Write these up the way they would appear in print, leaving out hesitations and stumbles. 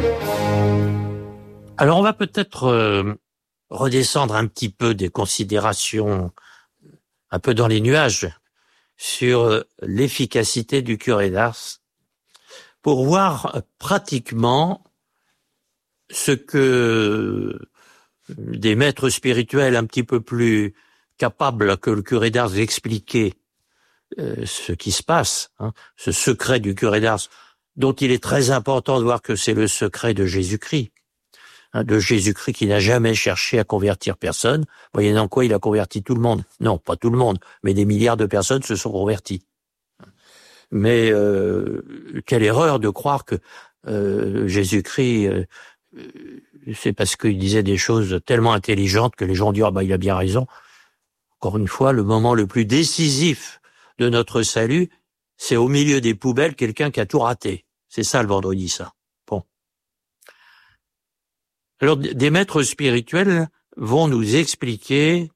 Alors on va peut-être redescendre un petit peu des considérations un peu dans les nuages sur l'efficacité du curé d'Ars pour voir pratiquement ce que des maîtres spirituels un petit peu plus capables que le curé d'Ars d'expliquer ce qui se passe, ce secret du curé d'Ars, dont il est très important de voir que c'est le secret de Jésus-Christ, de Jésus-Christ qui n'a jamais cherché à convertir personne. Moyennant quoi il a converti tout le monde. Non, pas tout le monde, mais des milliards de personnes se sont converties. Mais quelle erreur de croire que Jésus-Christ, c'est parce qu'il disait des choses tellement intelligentes que les gens disent « Ah ben, il a bien raison ». Encore une fois, le moment le plus décisif de notre salut, c'est au milieu des poubelles quelqu'un qui a tout raté. C'est ça le vendredi saint. Bon. Alors, des maîtres spirituels vont nous expliquer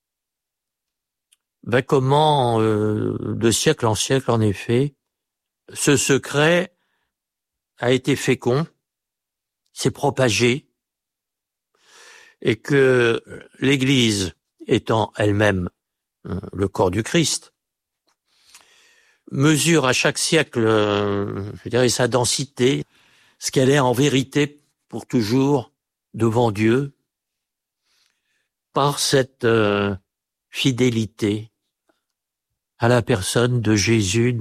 comment, de siècle en siècle, en effet, ce secret a été fécond, s'est propagé, et que l'Église, étant elle-même le corps du Christ, mesure à chaque siècle, je dirais, sa densité, ce qu'elle est en vérité pour toujours devant Dieu, par cette fidélité à la personne de Jésus,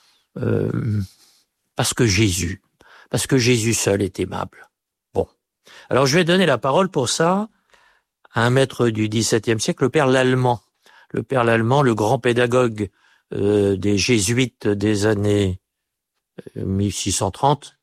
parce que Jésus seul est aimable. Bon. Alors je vais donner la parole pour ça à un maître du XVIIe siècle, le Père Lallemand. Le Père Lallemand, le grand pédagogue des jésuites des années 1630,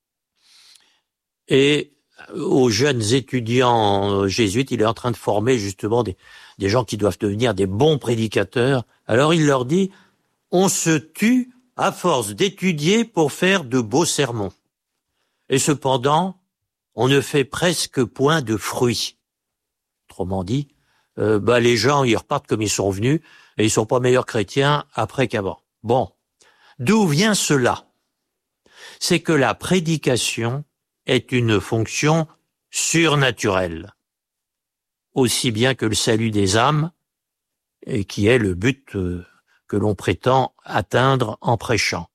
et aux jeunes étudiants jésuites, il est en train de former justement des gens qui doivent devenir des bons prédicateurs. Alors il leur dit, on se tue à force d'étudier pour faire de beaux sermons. Et cependant, on ne fait presque point de fruits. Autrement dit, les gens, ils repartent comme ils sont venus, et ils sont pas meilleurs chrétiens après qu'avant. Bon. D'où vient cela? C'est que la prédication est une fonction surnaturelle, aussi bien que le salut des âmes, et qui est le but que l'on prétend atteindre en prêchant.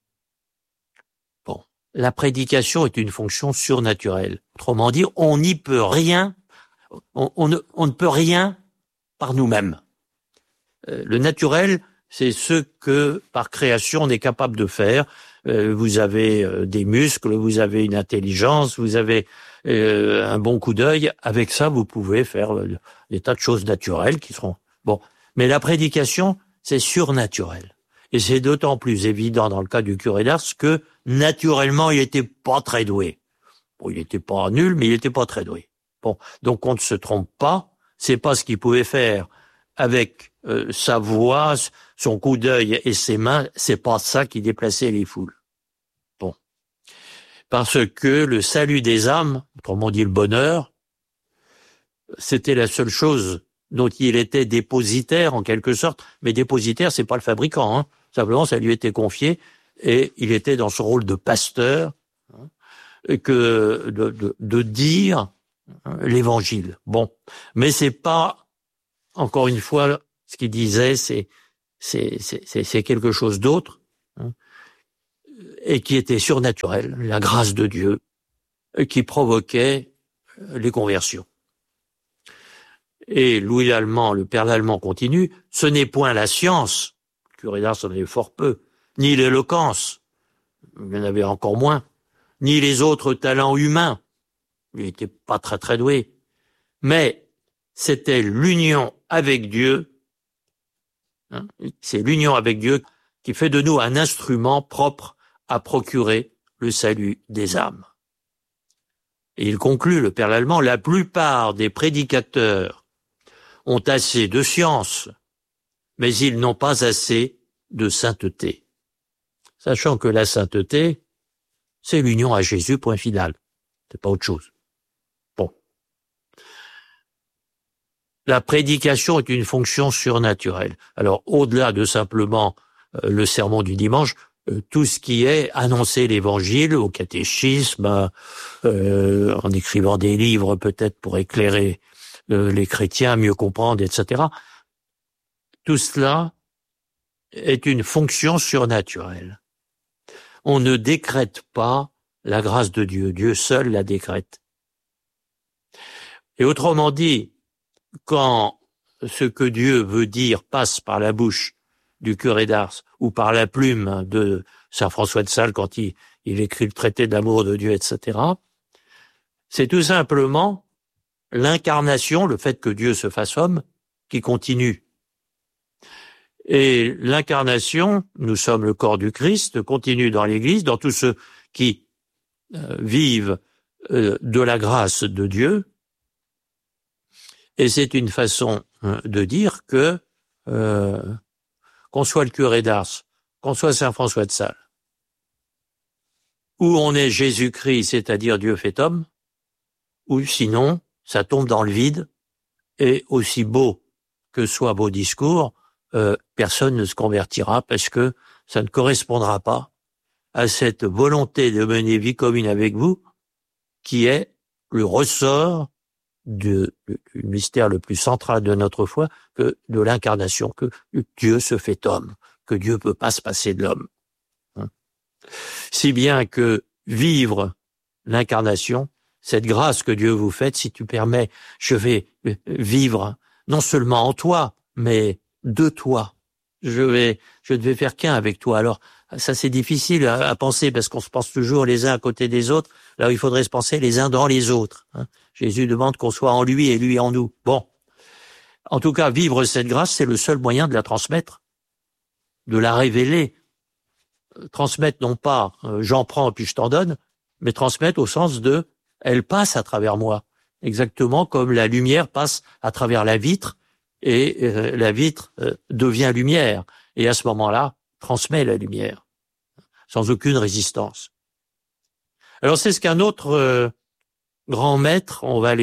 Bon. La prédication est une fonction surnaturelle. Autrement dit, on n'y peut rien, on ne peut rien par nous-mêmes. Le naturel, c'est ce que, par création, on est capable de faire. Vous avez des muscles, vous avez une intelligence, vous avez un bon coup d'œil. Avec ça, vous pouvez faire des tas de choses naturelles qui seront... Bon. Mais la prédication, c'est surnaturel. Et c'est d'autant plus évident dans le cas du curé d'Ars que, naturellement, il était pas très doué. Bon, il était pas nul, mais il était pas très doué. Bon. Donc, on ne se trompe pas. C'est pas ce qu'il pouvait faire avec sa voix, son coup d'œil et ses mains, c'est pas ça qui déplaçait les foules. Bon. Parce que le salut des âmes, autrement dit le bonheur, c'était la seule chose dont il était dépositaire en quelque sorte, mais dépositaire, c'est pas le fabricant, Simplement, ça lui était confié et il était dans son rôle de pasteur, que de dire l'évangile. Bon. Mais c'est pas, encore une fois, ce qu'il disait, c'est quelque chose d'autre, et qui était surnaturel, la grâce de Dieu, qui provoquait les conversions. Et Louis Lallemand, le Père Lallemand continue, ce n'est point la science, le curé d'Ars en avait fort peu, ni l'éloquence, il y en avait encore moins, ni les autres talents humains, il n'était pas très très doué, mais c'était l'union avec Dieu. C'est l'union avec Dieu qui fait de nous un instrument propre à procurer le salut des âmes. Et il conclut, le Père Lallemand, la plupart des prédicateurs ont assez de science, mais ils n'ont pas assez de sainteté. Sachant que la sainteté, c'est l'union à Jésus, point final. C'est pas autre chose. Bon. La prédication est une fonction surnaturelle. Alors, au-delà de simplement le sermon du dimanche, tout ce qui est annoncer l'évangile au catéchisme, en écrivant des livres peut-être pour éclairer les chrétiens, mieux comprendre, etc. Tout cela est une fonction surnaturelle. On ne décrète pas la grâce de Dieu. Dieu seul la décrète. Et autrement dit, quand ce que Dieu veut dire passe par la bouche du curé d'Ars ou par la plume de saint François de Sales quand il écrit le traité de l'amour de Dieu, etc., c'est tout simplement l'incarnation, le fait que Dieu se fasse homme, qui continue. Et l'incarnation, nous sommes le corps du Christ, continue dans l'Église, dans tous ceux qui vivent de la grâce de Dieu. Et c'est une façon de dire que qu'on soit le curé d'Ars, qu'on soit saint François de Sales, ou on est Jésus-Christ, c'est-à-dire Dieu fait homme, ou sinon, ça tombe dans le vide, et aussi beau que soit vos discours, personne ne se convertira parce que ça ne correspondra pas à cette volonté de mener vie commune avec vous, qui est le ressort du mystère le plus central de notre foi, que de l'incarnation, que Dieu se fait homme, que Dieu peut pas se passer de l'homme. Si bien que vivre l'incarnation, cette grâce que Dieu vous fait, si tu permets, je vais vivre non seulement en toi, mais de toi. Je ne vais faire qu'un avec toi. Alors, ça c'est difficile à penser parce qu'on se pense toujours les uns à côté des autres. Là, il faudrait se penser les uns dans les autres. Jésus demande qu'on soit en lui et lui en nous. Bon. En tout cas, vivre cette grâce, c'est le seul moyen de la transmettre, de la révéler. Transmettre non pas j'en prends puis je t'en donne, mais transmettre au sens de elle passe à travers moi. Exactement comme la lumière passe à travers la vitre et la vitre devient lumière. Et à ce moment-là, transmet la lumière, sans aucune résistance. Alors c'est ce qu'un autre grand maître, on va aller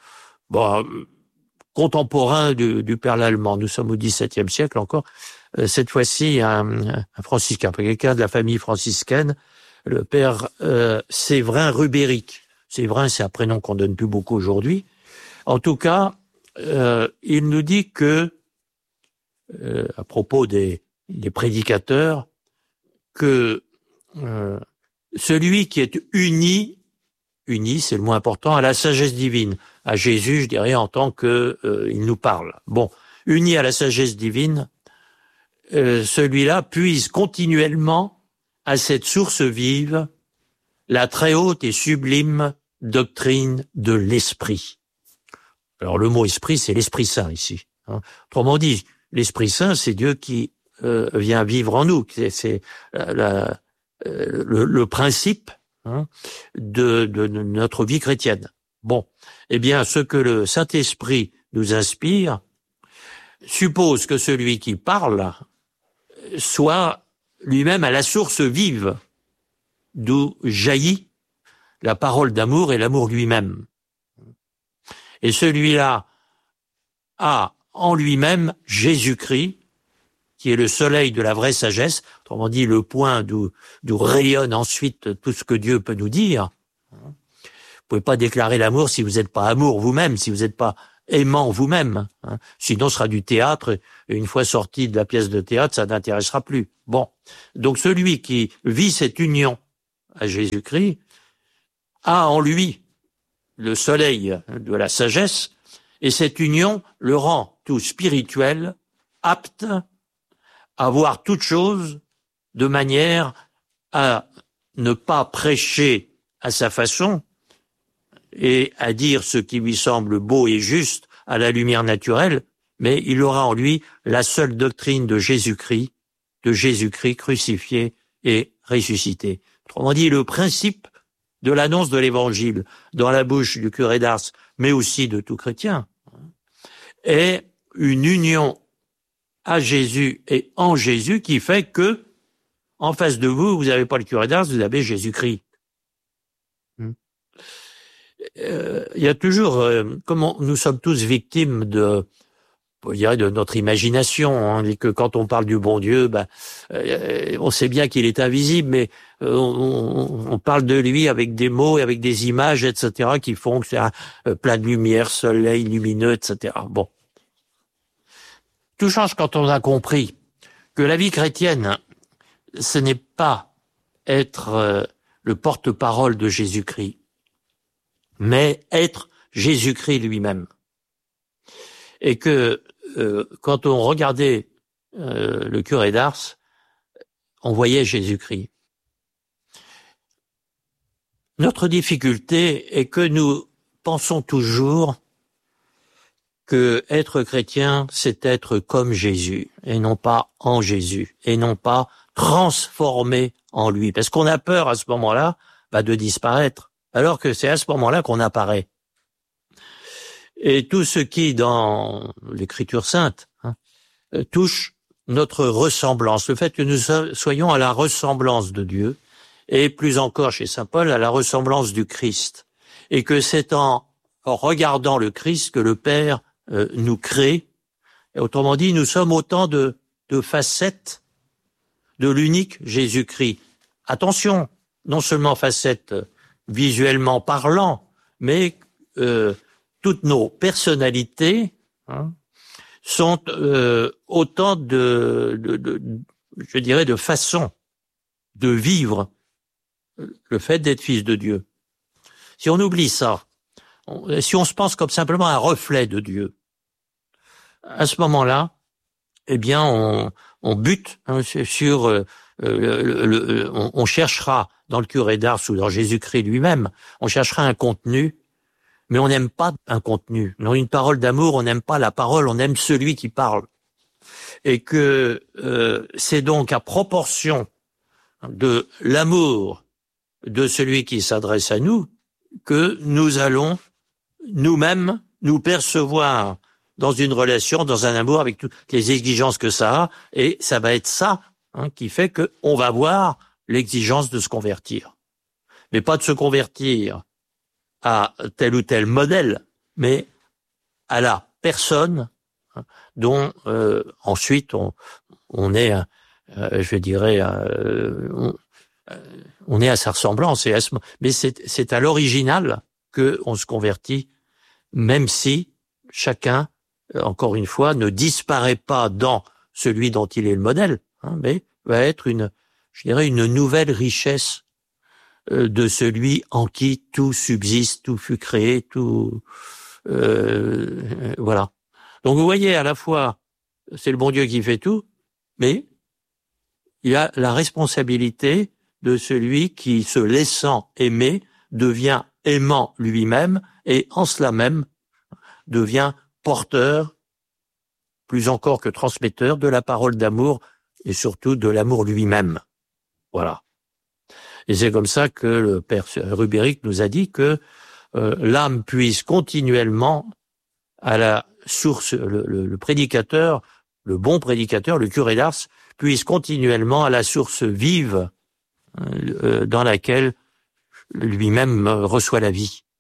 contemporain du Père Lallemand, nous sommes au XVIIe siècle encore, cette fois-ci un franciscain, quelqu'un de la famille franciscaine, le Père Séverin Rubéric. Séverin, c'est un prénom qu'on donne plus beaucoup aujourd'hui. En tout cas, il nous dit que, à propos des prédicateurs, que celui qui est uni, c'est le mot important, à la sagesse divine, à Jésus, je dirais, en tant que il nous parle. Bon, uni à la sagesse divine, celui-là puise continuellement à cette source vive la très haute et sublime doctrine de l'Esprit. Alors le mot esprit, c'est l'Esprit Saint ici. Autrement dit, l'Esprit Saint, c'est Dieu qui vient vivre en nous. C'est le principe de notre vie chrétienne. Bon, eh bien, ce que le Saint-Esprit nous inspire suppose que celui qui parle soit lui-même à la source vive d'où jaillit la parole d'amour et l'amour lui-même. Et celui-là a en lui-même Jésus-Christ, qui est le soleil de la vraie sagesse, autrement dit le point d'où rayonne ensuite tout ce que Dieu peut nous dire. Vous pouvez pas déclarer l'amour si vous n'êtes pas amour vous-même, si vous n'êtes pas aimant vous-même. Sinon, ce sera du théâtre, et une fois sorti de la pièce de théâtre, ça n'intéressera plus. Bon. Donc celui qui vit cette union à Jésus-Christ a en lui le soleil de la sagesse, et cette union le rend tout spirituel, apte à voir toute chose de manière à ne pas prêcher à sa façon et à dire ce qui lui semble beau et juste à la lumière naturelle, mais il aura en lui la seule doctrine de Jésus-Christ crucifié et ressuscité. Autrement dit, le principe de l'annonce de l'Évangile dans la bouche du curé d'Ars, mais aussi de tout chrétien, est une union à Jésus et en Jésus qui fait que, en face de vous, vous n'avez pas le curé d'Ars, vous avez Jésus-Christ. Il y a toujours, comme nous sommes tous victimes je dirais, de notre imagination, hein, et que quand on parle du bon Dieu, on sait bien qu'il est invisible, mais on parle de lui avec des mots et avec des images, etc., qui font que c'est plein de lumière, soleil lumineux, etc. Bon. Tout change quand on a compris que la vie chrétienne, ce n'est pas être le porte-parole de Jésus-Christ, mais être Jésus-Christ lui-même. Et que quand on regardait le curé d'Ars, on voyait Jésus-Christ. Notre difficulté est que nous pensons toujours que être chrétien, c'est être comme Jésus, et non pas en Jésus, et non pas transformé en lui. Parce qu'on a peur à ce moment-là de disparaître, alors que c'est à ce moment-là qu'on apparaît. Et tout ce qui, dans l'Écriture sainte, touche notre ressemblance, le fait que nous soyons à la ressemblance de Dieu, et plus encore chez saint Paul, à la ressemblance du Christ. Et que c'est en regardant le Christ que le Père nous crée. Et autrement dit, nous sommes autant de facettes de l'unique Jésus-Christ. Attention, non seulement facettes visuellement parlant, mais toutes nos personnalités sont autant je dirais, de façons de vivre le fait d'être fils de Dieu. Si on oublie ça, si on se pense comme simplement un reflet de Dieu, à ce moment-là, eh bien, on bute sur on cherchera dans le curé d'Ars ou dans Jésus-Christ lui-même, on cherchera un contenu, mais on n'aime pas un contenu. Dans une parole d'amour, on n'aime pas la parole, on aime celui qui parle. Et que c'est donc à proportion de l'amour de celui qui s'adresse à nous que nous allons nous-mêmes nous percevoir dans une relation, dans un amour, avec toutes les exigences que ça a, et ça va être ça qui fait qu'on va voir l'exigence de se convertir. Mais pas de se convertir à tel ou tel modèle, mais à la personne dont ensuite on est, je dirais, on est à sa ressemblance. Mais c'est à l'original qu'on se convertit, même si chacun, encore une fois, ne disparaît pas dans celui dont il est le modèle, mais va être je dirais, une nouvelle richesse de celui en qui tout subsiste, tout fut créé, tout voilà. Donc vous voyez, à la fois, c'est le bon Dieu qui fait tout, mais il y a la responsabilité de celui qui, se laissant aimer, devient aimant lui-même et en cela même devient porteur, plus encore que transmetteur, de la parole d'amour et surtout de l'amour lui-même. Voilà. Et c'est comme ça que le père Rubéric nous a dit que l'âme puise continuellement à la source, le prédicateur, le bon prédicateur, le curé d'Ars, puise continuellement à la source vive dans laquelle lui-même reçoit la vie.